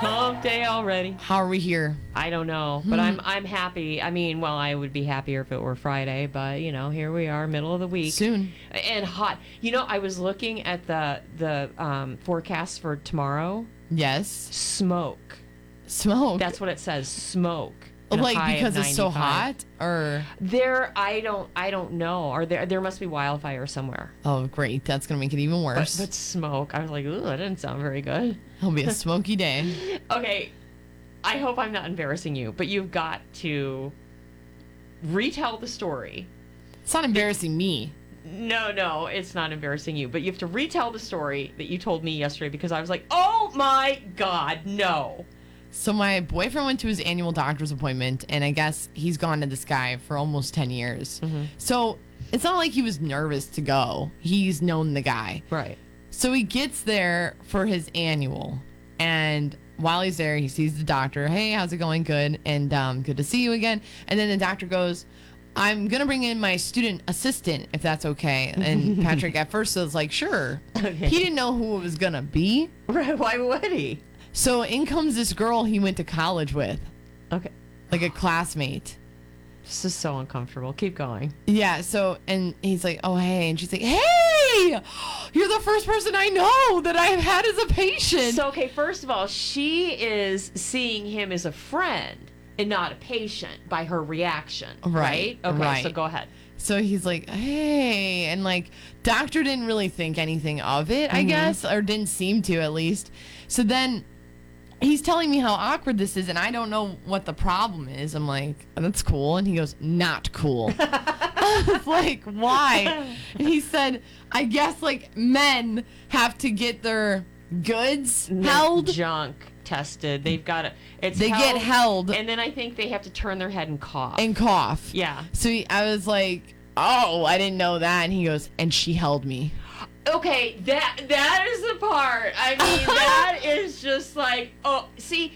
Hump day already. How are we here? I don't know, but I'm happy. I mean, well, I would be happier if it were Friday, but here we are, middle of the week. Soon. And hot. I was looking at the forecast for tomorrow. Yes. Smoke. Smoke. That's what it says. Smoke. And a Like high because of it's so 95. hot, or I don't know. Or there must be wildfire somewhere. oh great, that's gonna make it even worse. But smoke. I was like, ooh, that didn't sound very good. It'll be a smoky day. Okay, I hope I'm not embarrassing you, but you've got to retell the story. It's not embarrassing me. No, it's not embarrassing you, but you have to retell the story that you told me yesterday because I was like, oh my God, no. So my boyfriend went to his annual doctor's appointment, and I guess he's gone to this guy for almost 10 years. Mm-hmm. So it's not like he was nervous to go. He's known the guy. Right. So he gets there for his annual, and while he's there, he sees the doctor. Hey, how's it going? Good. And good to see you again. And then the doctor goes, I'm going to bring in my student assistant, if that's okay. And Patrick at first was like, sure. Okay. He didn't know who it was going to be. Right, why would he? So in comes this girl he went to college with, Okay. like a classmate. This is so uncomfortable. Keep going. Yeah, so, and he's like, oh, hey. And she's like, hey, you're the first person I know that I've had as a patient. So, okay, first of all, she is seeing him as a friend and not a patient by her reaction, right? Okay, right. so go ahead. So he's like, hey, and like, doctor didn't really think anything of it, I guess, or didn't seem to at least. So then he's telling me how awkward this is, and I don't know what the problem is. I'm like, oh, that's cool. And he goes, not cool. I was like, why? And he said, I guess like men have to get their goods held. Junk tested. They've got to. They get held and then I think they have to turn their head and cough. and cough. Yeah. So I was like, oh, I didn't know that. And he goes, and she held me. Okay, that is the part. I mean, that is just like, oh, see,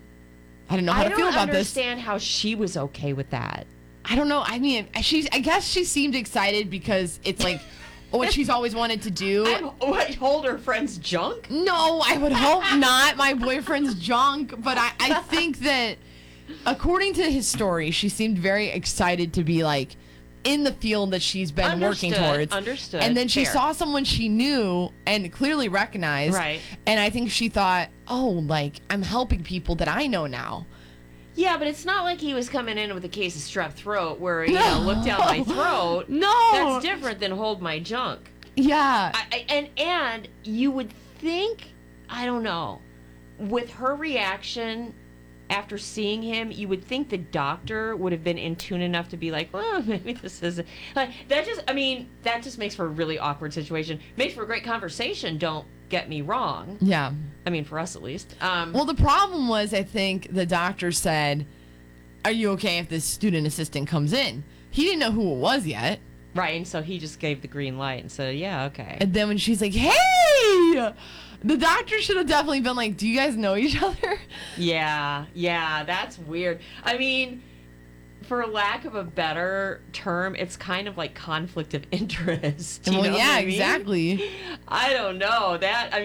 I don't know how to feel about this. I don't understand how she was okay with that. I don't know. I mean, I guess she seemed excited because it's like what she's always wanted to do. Hold her friend's junk? No, I would hope not. My boyfriend's junk. But I think that according to his story, she seemed very excited to be like in the field that she's been working towards. Understood. And then she Fair. saw someone she knew and clearly recognized. Right. And I think she thought, oh, like, I'm helping people that I know now. Yeah, but it's not like he was coming in with a case of strep throat where, look down my throat. No. That's different than hold my junk. Yeah. And you would think, I don't know, with her reaction after seeing him, you would think the doctor would have been in tune enough to be like, well, maybe this isn't. Like, that just makes for a really awkward situation. Makes for a great conversation, don't get me wrong. Yeah. I mean, for us at least. Well, the problem was, I think the doctor said, are you okay if this student assistant comes in? He didn't know who it was yet. Right, and so he just gave the green light and said, yeah, okay. And then when she's like, hey, the doctor should have definitely been like, do you guys know each other? Yeah, that's weird. I mean, for lack of a better term, it's kind of like conflict of interest. Well, know what yeah, I mean? exactly. I don't know.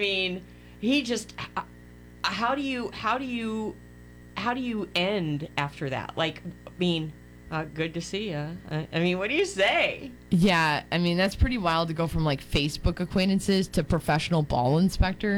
He just, how do you end after that? Like, I mean, good to see you. I mean, what do you say? Yeah, I mean, that's pretty wild to go from like Facebook acquaintances to professional ball inspector.